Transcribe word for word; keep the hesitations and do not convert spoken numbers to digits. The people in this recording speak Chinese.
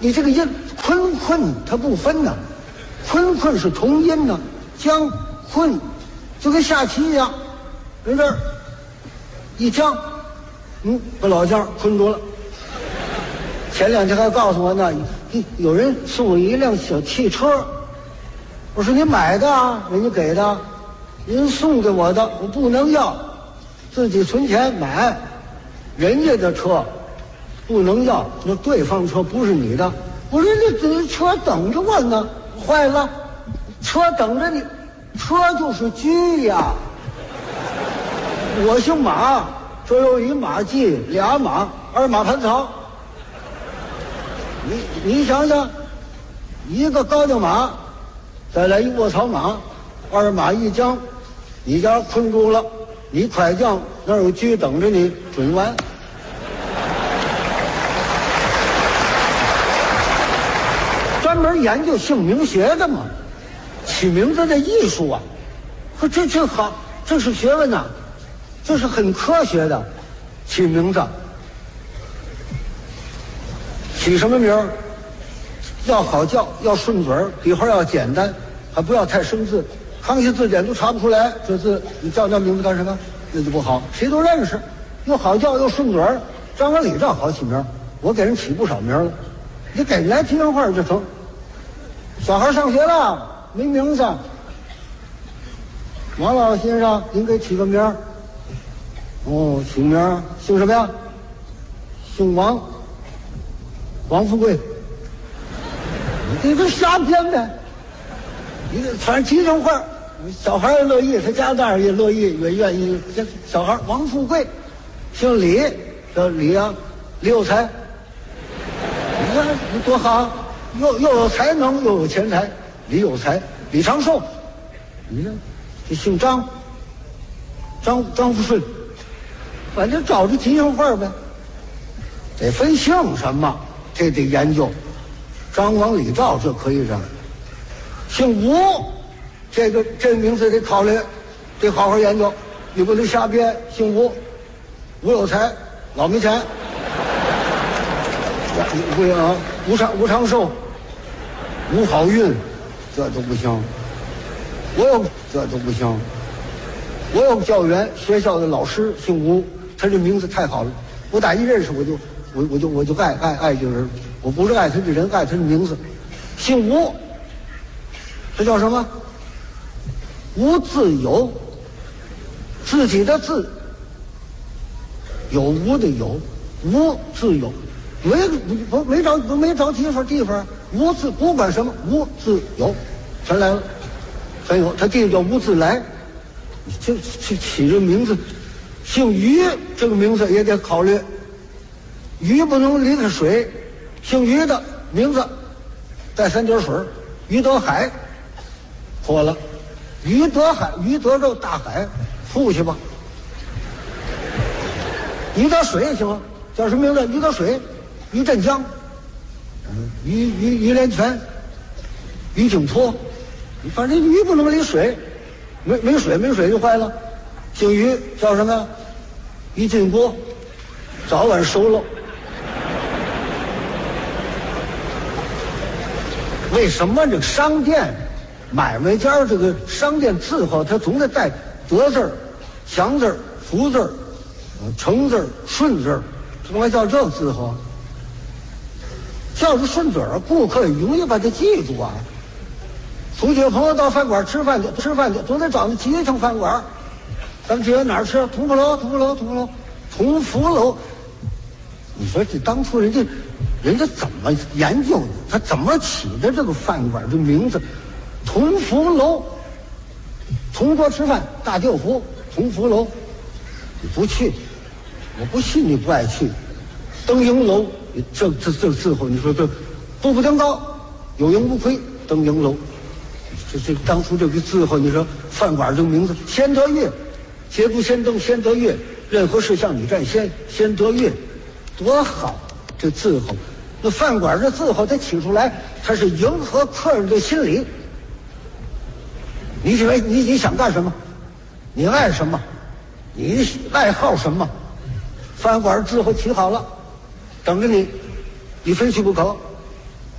你这个音坤坤它不分呐，坤坤是同音呐，将坤就跟下棋一样，人这儿一将，嗯，把老将困住了。前两天还告诉我呢，有人送我一辆小汽车，我说你买的啊，人家给的，人送给我的，我不能要，自己存钱买，人家的车不能要，那对方车不是你的。我说这这车等着我呢，坏了，车等着你，车就是车呀。我姓马，这有一马季，俩马，二马盘草。你你想想，一个高粱马，再来一卧槽马，二马一将，你家困住了，你快将那有车等着你，准完。专门研究姓名学的嘛，起名字的艺术啊，可这这好，这是学问呐、啊，这是很科学的，起名字。起什么名儿？要好叫，要顺嘴儿，笔画要简单，还不要太生字。康熙字典都查不出来，这字你叫这名字干什么？那就不好，谁都认识，又好叫又顺嘴儿。张文礼这好起名，我给人起不少名了。你给人来提上话就成。小孩上学了，没名字。王老先生，您给起个名儿。哦，起名儿姓什么呀？姓王。王富贵，你这瞎编呗！你这反正提上话，小孩也乐意，他家大人也乐意，也愿意。这小孩王富贵，姓李，叫李啊，李有才。你看你多好，又又有才能，又有钱财。李有才，李长寿，你看这姓张，张张富顺，反正找着提上话呗。得分姓什么？这得研究，张王李赵这可以这样。姓吴，这个这名字得考虑，得好好研究，你不能瞎编。姓吴，吴有才，老没钱。不行啊，吴长吴长寿，吴好运，这都不行。我有这都不行。我有个教员，学校的老师姓吴，他这名字太好了，我打一认识我就。我我就我就爱爱爱这个人，我不是爱他这人，爱他的名字，姓吴，这叫什么？吴自有，自己的自，有无的有，吴自有，没不没找没找地方地方，吴自不管什么，吴自有，全来了，全有。他弟弟叫吴自来，这这起这名字，姓于这个名字也得考虑。鱼不能离开水，姓于的名字带三点水，于德海，破了。于德海，于德州大海，富去吧。于德水也行，叫什么名字？于德水，于振江，嗯，于于于连泉，于景托，反正鱼不能离水，没没水没水就坏了。姓于叫什么？于进波，早晚收了。为什么这个商店、买卖家这个商店字号，它总得带德字儿、祥字儿、福字儿、成字儿、顺字儿，怎么叫这字号？叫着顺嘴儿，顾客容易把它记住啊。同学朋友到饭馆吃饭去，吃饭去总得找那吉祥饭馆。咱们去哪儿吃？同福楼，同福楼，同福楼，同福楼。你说这当初人家。人家怎么研究的？他怎么起的这个饭馆的名字？同福楼，同桌吃饭，大舅福，同福楼，你不去，我不信你不爱去。登营楼，这这这字后，你说这步步登高，有盈无亏。登营楼，这这当初这个字后，你说饭馆这个名字，先得月，捷不先登，先得月，任何事向你占先，先得月，多好！这字后。那饭馆这字号它起出来，它是迎合客人的心理。你以为你你想干什么？你爱什么？你爱好什么？饭馆字号起好了，等着你，你非去不可。